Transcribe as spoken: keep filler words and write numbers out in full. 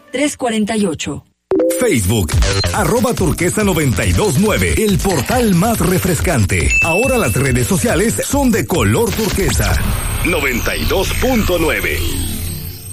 tres cuatro ocho. Facebook, arroba turquesa noventa y dos nueve, el portal más refrescante. Ahora las redes sociales son de color turquesa. noventa y dos punto nueve.